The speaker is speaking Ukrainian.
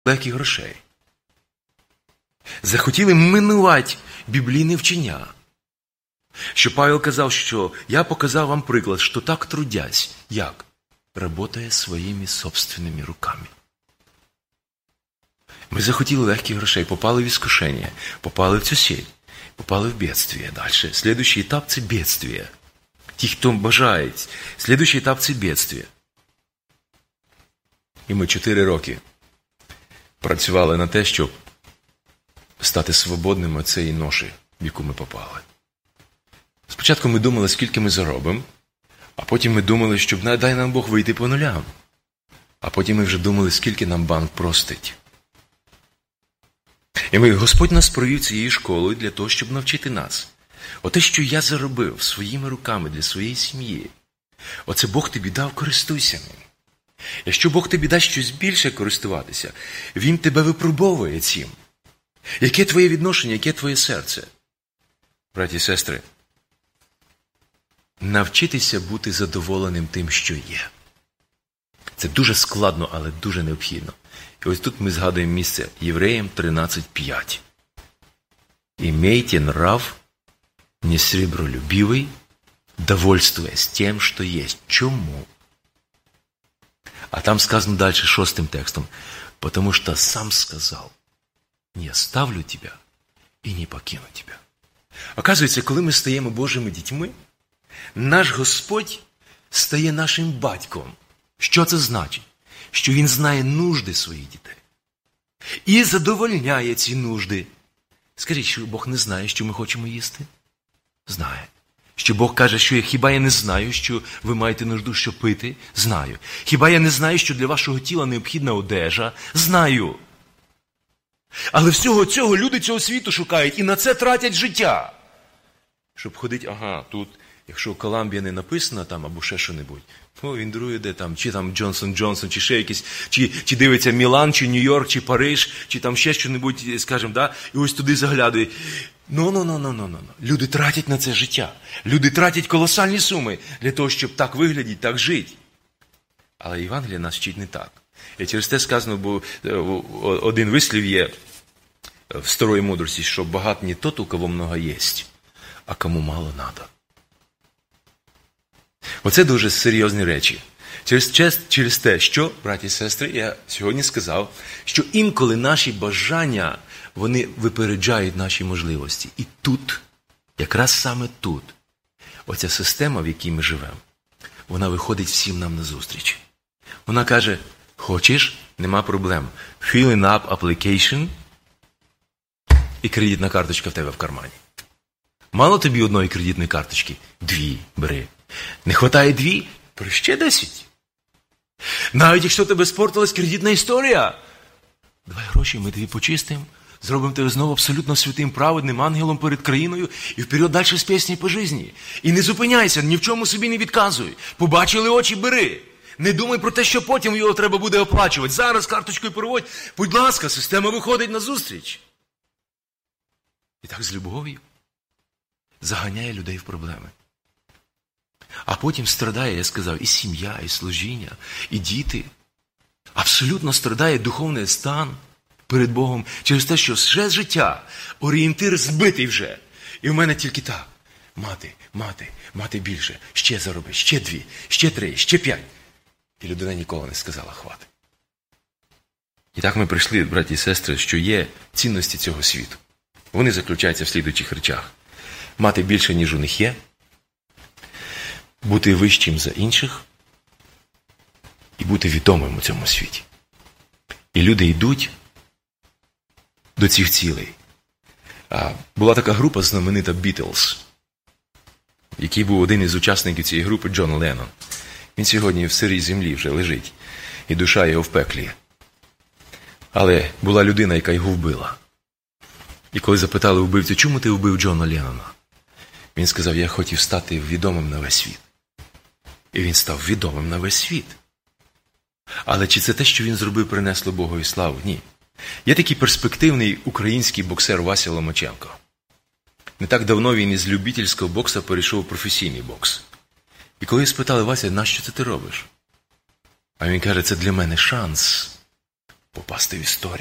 легких грошей. Захотіли минувати біблійне вчення. Що Павел казав, що я показав вам приклад, що так трудясь. Як? Работає своїми собственними руками. Ми захотіли легких грошей, попали в іскушення, попали в цю сеть, попали в бедствие. Дальше. Следующий етап – це бедствие. Ті, хто бажає. Следующий етап – це бедствие. І ми 4 роки працювали на те, щоб стати свободними від цієї ноші, в яку ми попали. Спочатку ми думали, скільки ми заробимо, а потім ми думали, щоб дай нам Бог вийти по нулям. А потім ми вже думали, скільки нам банк простить. І Господь нас провів цією школою для того, щоб навчити нас. Оте, що я заробив своїми руками для своєї сім'ї, оце Бог тобі дав, користуйся ним. Якщо Бог тобі дасть щось більше користуватися, Він тебе випробовує цим. Яке твоє відношення, яке твоє серце? Браті і сестри, навчитися бути задоволеним тим, що є. Це дуже складно, але дуже необхідно. І ось тут ми згадуємо місце Євреям 13:5. «Имейте нрав несребролюбивый, довольствуясь тем, что есть». Чому? А там сказано далі 6 текстом. «Потому что сам сказал, не оставлю тебя и не покину тебя». Оказується, коли ми стаємо Божими дітьми, наш Господь стає нашим батьком. Що це значить? Що Він знає нужди своїх дітей. І задовольняє ці нужди. Скажіть, що Бог не знає, що ми хочемо їсти? Знає. Що Бог каже, що хіба я не знаю, що ви маєте нужду, що пити? Знаю. Хіба я не знаю, що для вашого тіла необхідна одежа? Знаю. Але всього цього люди цього світу шукають і на це тратять життя. Щоб ходити, тут, якщо Коламбія не написана там, або ще що-небудь, він друге де там, чи там Джонсон, чи ще якийсь, чи дивиться Мілан, чи Нью-Йорк, чи Париж, чи там ще що-небудь, скажімо, да, і ось туди заглядує. Люди тратять на це життя. Люди тратять колосальні суми для того, щоб так виглядати, так жити. Але Євангеліє нас вчить не так. І через те сказано, бо один вислів є в старої мудрості, що багат не тот, у кого много єсть, а кому мало надо. Оце дуже серйозні речі. Через те, що, браті і сестри, я сьогодні сказав, що інколи наші бажання, вони випереджають наші можливості. І тут, якраз саме тут, оця система, в якій ми живемо, вона виходить всім нам назустріч. Вона каже, хочеш? Нема проблем. Filling up application і кредитна карточка в тебе в кармані. Мало тобі одної кредитної карточки? 2 бери. Не хватає 2? Бери ще 10. Навіть якщо тебе спортилась кредитна історія, давай гроші, ми тобі почистимо, зробимо тебе знову абсолютно святим, праведним ангелом перед країною і вперед далі з пісні по житті. І не зупиняйся, ні в чому собі не відказуй. Побачили очі, бери. Не думай про те, що потім його треба буде оплачувати. Зараз карточкою переводь. Будь ласка, система виходить на зустріч. І так з любов'ю заганяє людей в проблеми. А потім страдає, я сказав, і сім'я, і служіння, і діти. Абсолютно страдає духовний стан перед Богом через те, що все життя, орієнтир збитий вже. І в мене тільки так. Мати більше, ще зароби, ще 2, ще 3, ще 5. І людина ніколи не сказала хвати. І так ми прийшли, браті і сестри, що є цінності цього світу. Вони заключаються в слідуючих речах. Мати більше, ніж у них є, бути вищим за інших і бути відомим у цьому світі. І люди йдуть до цих цілей. Була така група знаменита Beatles, який був один із учасників цієї групи, Джон Леннон. Він сьогодні в сирій землі вже лежить, і душа його в пеклі. Але була людина, яка його вбила. І коли запитали вбивцю, чому ти вбив Джона Леннона? Він сказав, я хотів стати відомим на весь світ. І він став відомим на весь світ. Але чи це те, що він зробив, принесло Богові славу? Ні. Є такий перспективний український боксер Вася Ломаченко. Не так давно він із любительського боксу перейшов у професійний бокс. І коли спитали, Вася, нащо це ти робиш? А він каже, це для мене шанс попасти в історію.